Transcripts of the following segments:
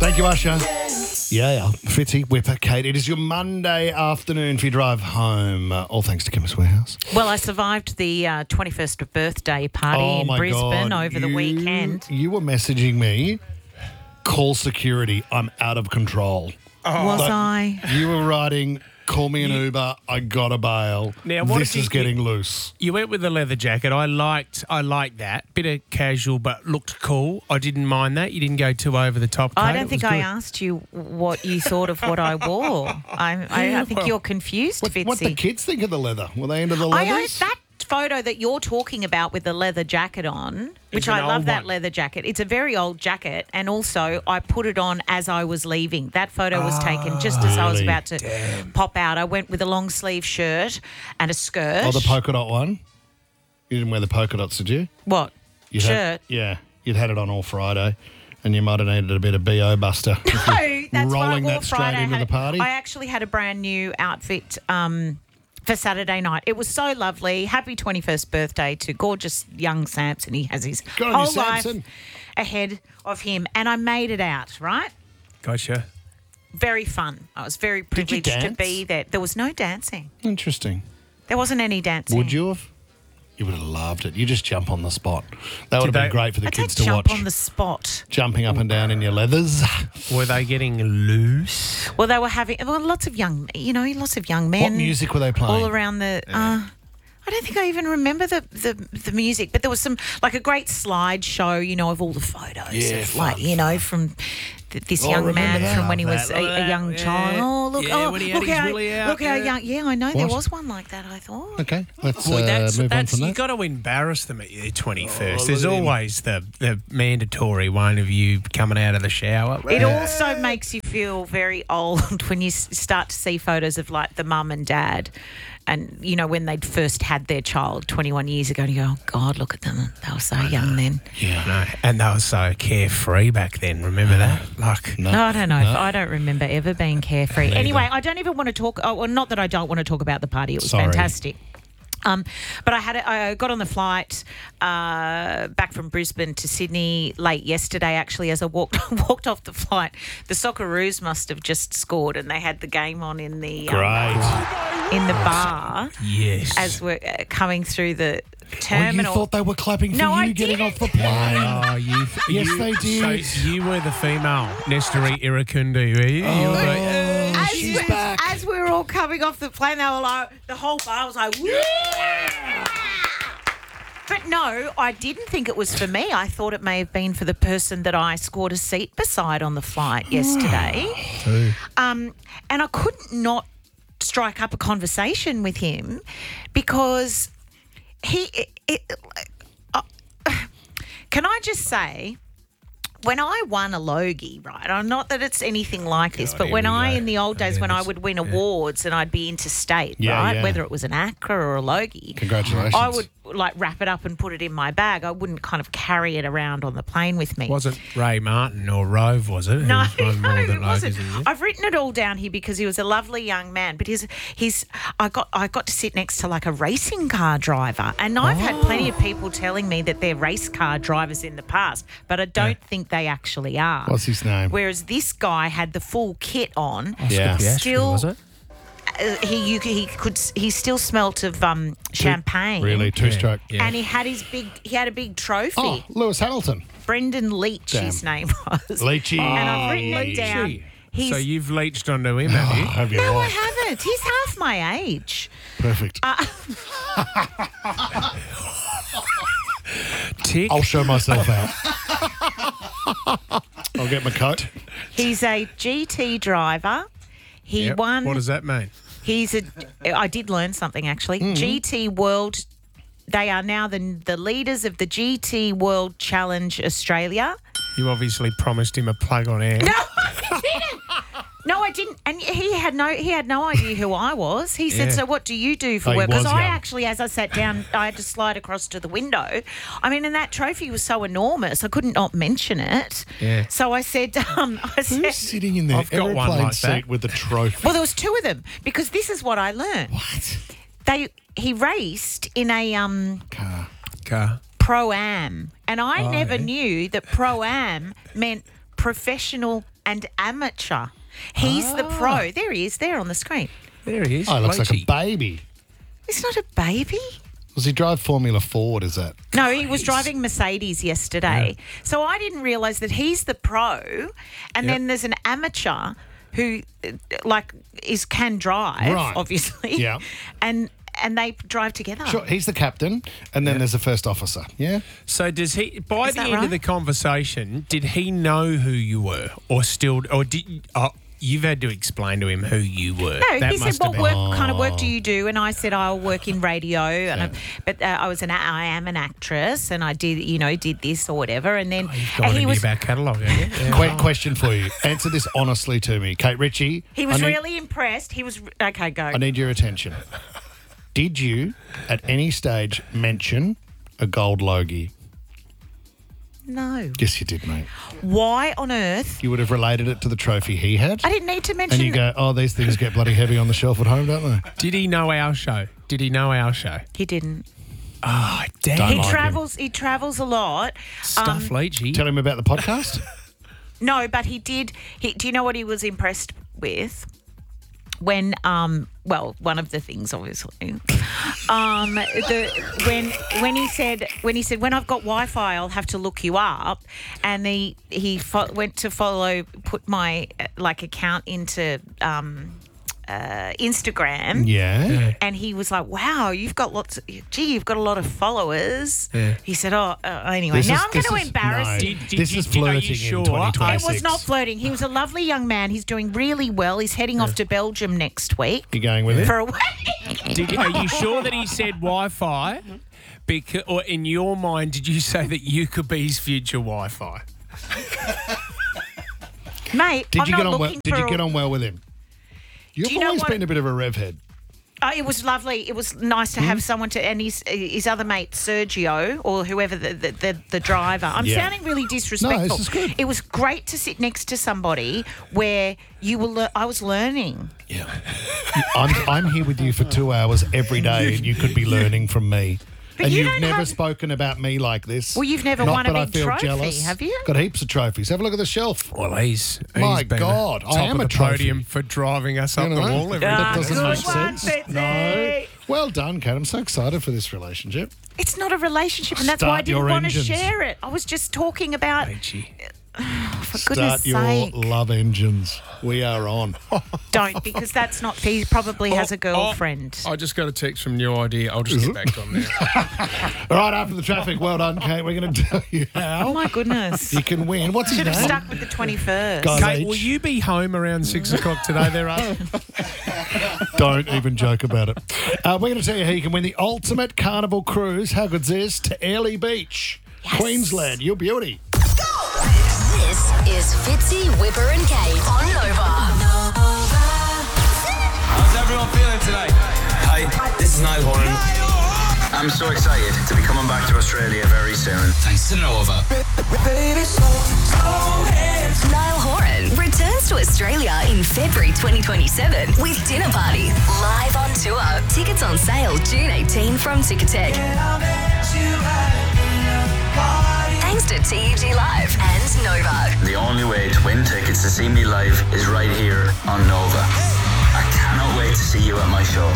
Thank you, Usher. Yeah, Fitzy, Whipper, Kate. It is your Monday afternoon for your drive home. All thanks to Chemist Warehouse. Well, I survived the 21st birthday party in Brisbane over the weekend. You were messaging me, call security, I'm out of control. Was I? You were writing, call me an Uber, I gotta bail. Now, what This did is getting loose. You went with the leather jacket. I liked that. Bit of casual, but looked cool. I didn't mind that. You didn't go too over the top. Kate. I don't It think was I good. asked you what you thought of what I wore. I think you're confused, Fitzy. What the kids think of the leather? Were they into the I leathers? that photo that you're talking about with the leather jacket on, which an I love old that one. leather jacket. It's a very old jacket, and also I put it on as I was leaving. That photo was taken just as I was Really? about to pop out. I went with a long sleeve shirt and a skirt. Oh, the polka dot one? You didn't wear the polka dots, did you? What? You'd Shirt? You'd had it on all Friday, and you might have needed a bit of BO buster. No, that's what I rolling wore that straight Friday. into the party. I actually had a brand new outfit for Saturday night. It was so lovely. Happy 21st birthday to gorgeous young Samson. He has his Good on you, whole life Samson. ahead of him. And I made it out, right? Gotcha. Very fun. I was very you privileged to dance? be there. There was no dancing. Interesting. There wasn't any dancing. Would you have? You would have loved it. You just jump on the spot. That would have Did been they- great for the I kids did to jump watch. on the spot. Jumping up and down in your leathers. Were they getting loose? Well, they were having lots of young men. What music were they playing? All around the. I don't think I even remember the music, but there was some like a great slideshow, of all the photos, Yeah, of, fun. from this Oh, young remember man that. from when he Love was that, love a young that. child. Yeah. Oh, look! Yeah, Oh, when he had look his how willy out, look how yeah. young. Yeah, I know there What? was one like that. I thought. Okay, let's Boy, move on from you that. got to embarrass them at your 21st. Oh, There's look at him. always the mandatory one of you coming out of the shower. It also makes you feel very old when you start to see photos of like the mum and dad. And, when they'd first had their child 21 years ago, and you go, oh, God, look at them. They were so young then. Yeah, no. And they were so carefree back then. Remember that? Like, No. No, I don't know. I don't remember ever being carefree. Anyway, I don't even want to talk. Well, not that I don't want to talk about the party. It was Sorry. fantastic. But I got on the flight back from Brisbane to Sydney late yesterday. Actually, as I walked off the flight, the Socceroos must have just scored, and they had the game on in the Great. in the bar yes. as we're coming through the Oh, you terminal. thought they were clapping for No, you I getting didn't. off the plane. Oh, Yes, they did. So you were the female Nestori Irakundi, were you? You were like, as, she's we, back. as we were all coming off the plane, they were like, the whole bar was like, yeah! But no, I didn't think it was for me. I thought it may have been for the person that I scored a seat beside on the flight yesterday. And I couldn't not strike up a conversation with him because can I just say, when I won a Logie, right, not that it's anything like this, but here when we I, go. in the old days, when I would win awards and I'd be interstate, right, yeah. whether it was an ACRA or a Logie, Congratulations. I would wrap it up and put it in my bag. I wouldn't kind of carry it around on the plane with me. wasn't Ray Martin or Rove, was it? No, Who won no, more it than wasn't. Logies, is it? I've written it all down here because he was a lovely young man. But I got to sit next to like a racing car driver, and I've had plenty of people telling me that they're race car drivers in the past, but I don't think they actually are. What's his name? Whereas this guy had the full kit on. Yeah. Piastri, Still- was it? He still smelt of champagne. Really, two-stroke. Yeah. And he had a big trophy. Oh, Lewis Hamilton. Brendan Leach, Damn. his name was. Leachy. And I've written it down. Gee. He's- So you've leached onto him, have you? Have you No, I what? haven't. He's half my age. Perfect. Tick. I'll show myself out. I'll get my coat. He's a GT driver. He Yep. won. What does that mean? I did learn something actually. Mm. GT World. They are now the leaders of the GT World Challenge Australia. You obviously promised him a plug on air. No, I didn't. No, I didn't. And he had no idea who I was. He said, Yeah. "So what do you do for Oh, he work?" Because was I young. actually, as I sat down, I had to slide across to the window. I mean, and that trophy was so enormous, I couldn't not mention it. Yeah. So I said, Who's sitting in the I've got one aeroplane like seat that. with a trophy? well, there was two of them because this is what I learned. What? He raced in a Car. Pro-Am, and I never yeah. knew that Pro-Am meant professional and amateur. He's the pro. There he is, there on the screen. There he is. Oh, he looks like a Leachy. baby. He's not a baby. Does he drive Formula Ford, is that? No, he was driving Mercedes yesterday. So I didn't realise that he's the pro, and then there's an amateur who, can drive, Right. obviously. Yeah. And they drive together. Sure, he's the captain, and then there's the first officer, yeah? So does he? By Is the that end right? of the conversation, did he know who you were, or did? You've had to explain to him who you were. No, That he said, must "What have been- kind of work do you do?" And I said, "I'll work in radio." And I am an actress, and I did this or whatever. And then You've gone he into was your back catalogue, haven't you? Yeah. Question for you. Answer this honestly to me. Kate Ritchie. he was I need- really impressed. He was okay. Go. I need your attention. Did you, at any stage, mention a gold logie? No. Yes, you did, mate. Why on earth? You would have related it to the trophy he had. I didn't need to mention. And you go, oh, these things get bloody heavy on the shelf at home, don't they? Did he know our show? He didn't. Oh, damn. Don't He like travels. He travels a lot. Stuff, Leachy. Tell him about the podcast. No, but he did. Do you know what he was impressed with? When one of the things obviously, when he said when I've got Wi-Fi I'll have to look you up, and he went to put my account into Instagram. Yeah. And he was like, "Wow, you've got a lot of followers." Yeah. He said, anyway, This now is- I'm going this to is- embarrass no. him." This is are flirting you sure? in 2026. It was not flirting. He was a lovely young man. He's doing really well. He's heading off to Belgium next week You going with it? for a week. Are you sure that he said Wi-Fi? Or in your mind, did you say that you could be his future Wi-Fi? Mate, Did I'm you not get on well? looking Did for you get on well with him? You've Do you know always what- been a bit of a rev head. It was lovely. It was nice to Hmm? have someone to, and his other mate Sergio or whoever the driver. I'm Yeah. sounding really disrespectful. No, this is good. It was great to sit next to somebody where you were. I was learning. Yeah. I'm here with you for 2 hours every day, and you could be learning from me. But and you you've don't never have- spoken about me like this. Well, you've never Not won a that I big feel trophy, jealous. have you? Got heaps of trophies. Have a look at the shelf. Well, he's My been God, the I top am of a the trophy. podium for driving us up You the know? wall every That day. doesn't good make one, sense. Fitzy. No. Well done, Kate. I'm so excited for this relationship. It's not a relationship, and that's why I Start your didn't want to engines. share it. I was just talking about, Leachy. for goodness Start your sake, love engines. We are on. don't, because that's not. He probably has a girlfriend. I just got a text from New Idea. I'll just get back on there. All right, after the traffic, well done, Kate. We're going to tell you Oh how my goodness! you can win. What's his Should have name? stuck with the 21st. Guys, Kate, will you be home around 6 o'clock today? There are. Don't even joke about it. We're going to tell you how you can win the ultimate carnival cruise. How good's this? To Airlie Beach, Queensland. Your beauty. This is Fitzy, Whipper and Kate on Nova. How's everyone feeling today? Hi, this is Niall Horan. I'm so excited to be coming back to Australia very soon. Thanks to Nova. Niall Horan returns to Australia in February 2027 with Dinner Party live on tour. Tickets on sale June 18 from Ticketek. Thanks to TUG Live and Nova. The only way to win tickets to see me live is right here on Nova. I cannot wait to see you at my show.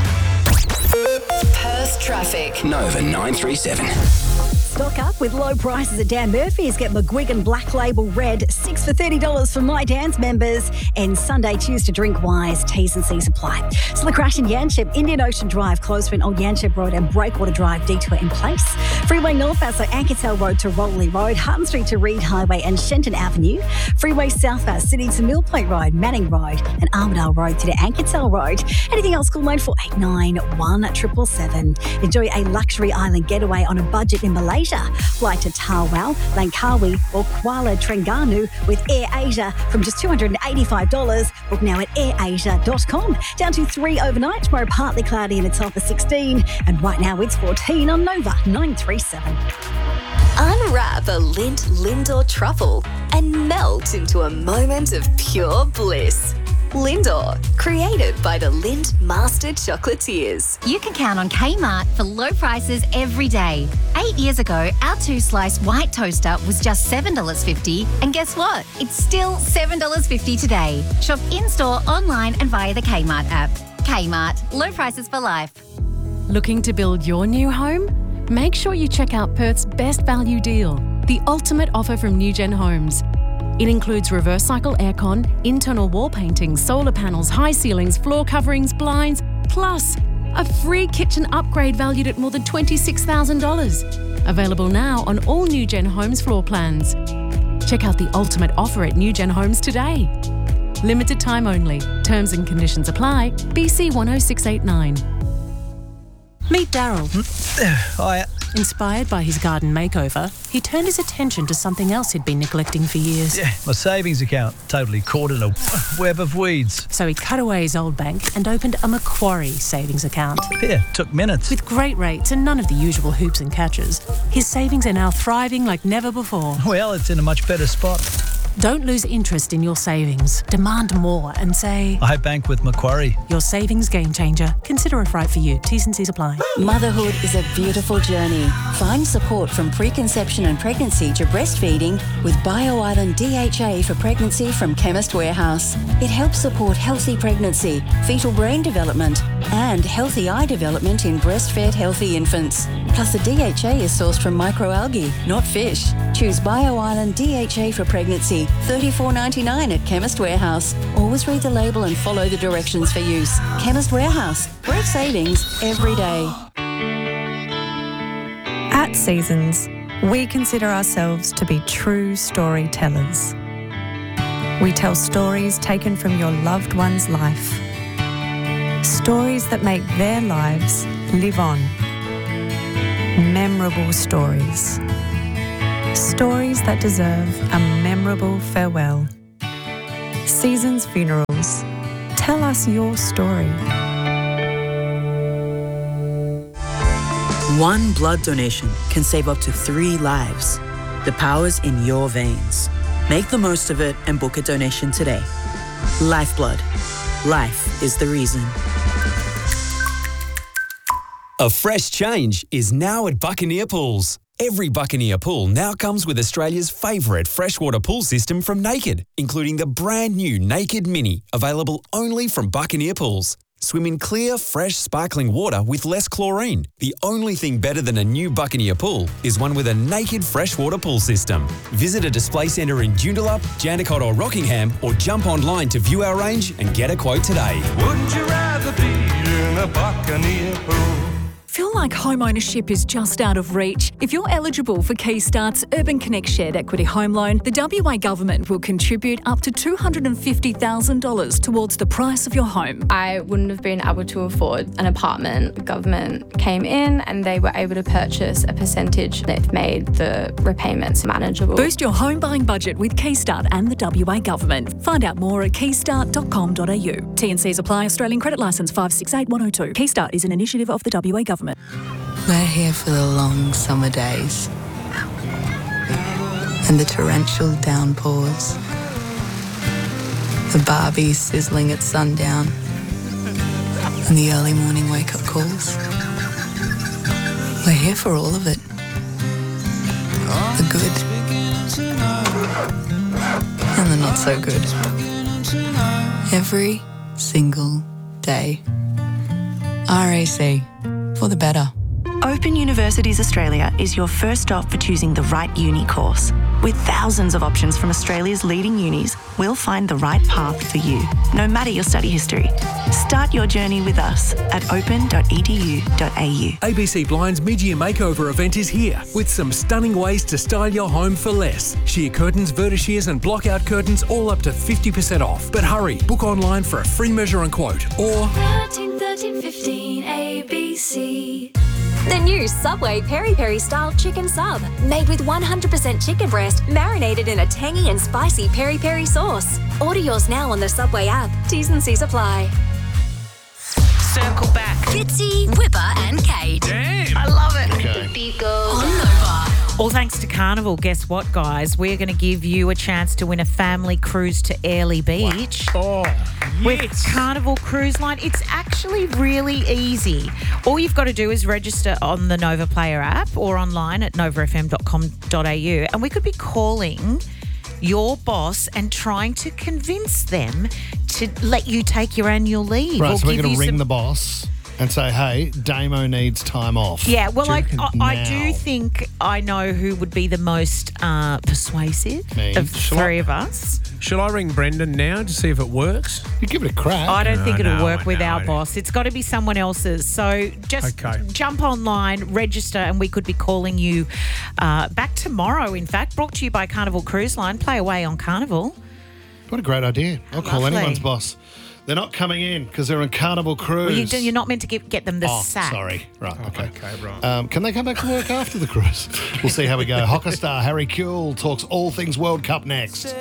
Perth traffic. Nova 937. Stock up with low prices at Dan Murphy's. Get McGuigan Black Label Red, 6 for $30 for My Dance members. And Sunday, choose to drink wise. T's and C's apply. So the crash in Yanchep, Indian Ocean Drive, closed between Old Yanchep Road and Breakwater Drive, detour in place. Freeway northbound, so Anketel Road to Rolly Road, Hutton Street to Reed Highway and Shenton Avenue. Freeway southbound, City to Mill Point Road, Manning Road and Armidale Road to the Anketel Road. Anything else, call 9489 777. Enjoy a luxury island getaway on a budget in Malaysia. Fly to Tawau, Langkawi or Kuala Terengganu with Air Asia from just $285. Book now at airasia.com. Down to 3 overnight. Tomorrow partly cloudy and it's off for 16. And right now it's 14 on Nova 937. Unwrap a Lindt Lindor truffle and melt into a moment of pure bliss. Lindor, created by the Lind Master Chocolatiers. You can count on Kmart for low prices every day. 8 years ago, our 2-slice white toaster was just $7.50. And guess what? It's still $7.50 today. Shop in-store, online and via the Kmart app. Kmart, low prices for life. Looking to build your new home? Make sure you check out Perth's best value deal, the ultimate offer from Newgen Homes. It includes reverse cycle aircon, internal wall painting, solar panels, high ceilings, floor coverings, blinds, plus a free kitchen upgrade valued at more than $26,000. Available now on all Newgen Homes floor plans. Check out the ultimate offer at Newgen Homes today. Limited time only. Terms and conditions apply. BC 10689. Meet Daryl. Hiya. Inspired by his garden makeover, he turned his attention to something else he'd been neglecting for years. Yeah, my savings account. Totally caught in a web of weeds. So he cut away his old bank and opened a Macquarie savings account. Yeah, took minutes. With great rates and none of the usual hoops and catches, his savings are now thriving like never before. Well, it's in a much better spot. Don't lose interest in your savings. Demand more and say, I bank with Macquarie. Your savings game changer. Consider if right for you. T's and C's apply. Motherhood is a beautiful journey. Find support from preconception and pregnancy to breastfeeding with BioIsland DHA for pregnancy from Chemist Warehouse. It helps support healthy pregnancy, fetal brain development, and healthy eye development in breastfed healthy infants. Plus, the DHA is sourced from microalgae, not fish. Choose BioIsland DHA for pregnancy, $34.99 at Chemist Warehouse. Always read the label and follow the directions for use. Chemist Warehouse. Great savings every day. At Seasons, we consider ourselves to be true storytellers. We tell stories taken from your loved one's life. Stories that make their lives live on. Memorable stories. Stories that deserve a memorable farewell. Seasons Funerals. Tell us your story. One blood donation can save up to 3 lives. The power's in your veins. Make the most of it and book a donation today. Lifeblood. Life is the reason. A fresh change is now at Buccaneer Pools. Every Buccaneer pool now comes with Australia's favourite freshwater pool system from Naked, including the brand new Naked Mini, available only from Buccaneer Pools. Swim in clear, fresh, sparkling water with less chlorine. The only thing better than a new Buccaneer pool is one with a Naked freshwater pool system. Visit a display centre in Joondalup, Jandakot or Rockingham, or jump online to view our range and get a quote today. Wouldn't you rather be in a Buccaneer pool? Feel like home ownership is just out of reach? If you're eligible for Keystart's Urban Connect Shared Equity Home Loan, the WA Government will contribute up to $250,000 towards the price of your home. I wouldn't have been able to afford an apartment. The government came in and they were able to purchase a percentage. They've made the repayments manageable. Boost your home buying budget with Keystart and the WA Government. Find out more at keystart.com.au. T&Cs apply. Australian Credit Licence 568102. Keystart is an initiative of the WA Government. We're here for the long summer days and the torrential downpours, the barbie sizzling at sundown and the early morning wake-up calls. We're here for all of it. The good and the not so good. Every single day. RAC. For the better. Open Universities Australia is your first stop for choosing the right uni course. With thousands of options from Australia's leading unis, we'll find the right path for you, no matter your study history. Start your journey with us at open.edu.au. ABC Blind's mid-year makeover event is here with some stunning ways to style your home for less. Sheer curtains, vertishears and block-out curtains all up to 50% off. But hurry, book online for a free measure and quote or 1315 ABC. The new Subway Peri Peri style chicken sub, made with 100% chicken breast, marinated in a tangy and spicy peri peri sauce. Order yours now on the Subway app. T's and C's apply. Circle back. Fitzy, Whipper and Kate. Damn. I love it. Okay. The beat goes on Nova. All thanks to Carnival. Guess what, guys? We're going to give you a chance to win a family cruise to Airlie Beach. Oh, With Carnival Cruise Line. It's actually really easy. All you've got to do is register on the Nova Player app or online at novafm.com.au, and we could be calling your boss and trying to convince them to let you take your annual leave. Right, or so we're give going you to ring some- the boss and say, hey, Damo needs time off. Yeah, well, I do Now. think I know who would be the most persuasive Me. of the three of us. Shall I ring Brendan now to see if it works? You give it a crack. I don't think it'll No, work with no, our I boss. It's got to be someone else's. So just jump online, register, and we could be calling you back tomorrow, in fact. Brought to you by Carnival Cruise Line. Play away on Carnival. What a great idea. I'll call Lovely. anyone's boss. They're not coming in because they're on Carnival Cruise. Well, you're not meant to get them the sack. Sorry. Right, okay. Okay, right. Can they come back to work after the cruise? We'll see how we go. Hockey star Harry Kewell talks all things World Cup next.